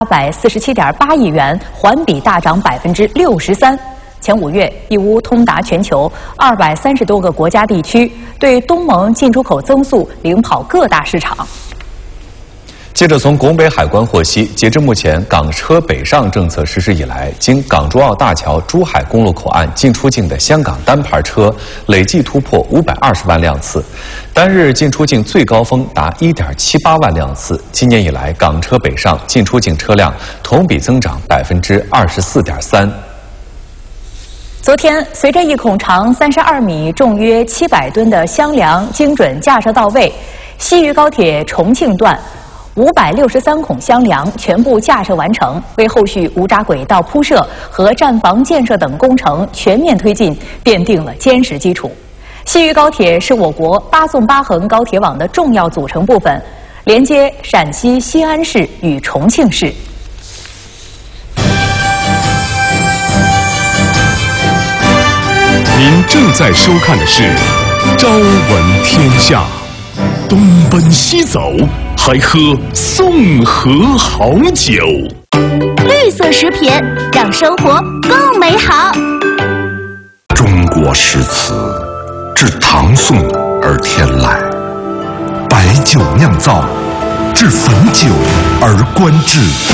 847.8亿元，环比大涨63%。前5月，义乌通达全球230多个国家地区，对东盟进出口增速领跑各大市场。 记者从拱北海关获悉，截至目前，港车北上政策实施以来，经港珠澳大桥珠海公路口岸进出境的香港单牌车累计突破520万辆次，单日进出境最高峰达1.78万辆次。今年以来，港车北上进出境车辆同比增长24.3%。 昨天，随着一孔长32米、重约700吨的箱梁精准架设到位，西渝高铁重庆段563孔箱梁全部架设完成，为后续无闸轨道铺设和站房建设等工程全面推进奠定了坚实基础。西渝高铁是我国8纵8横高铁网的重要组成部分，连接陕西西安市与重庆市。 您正在收看的是《朝闻天下》，东奔西走，还喝宋河好酒。 绿色食品让生活更美好。 中国诗词至唐宋而天籁，白酒酿造至汾酒而观致。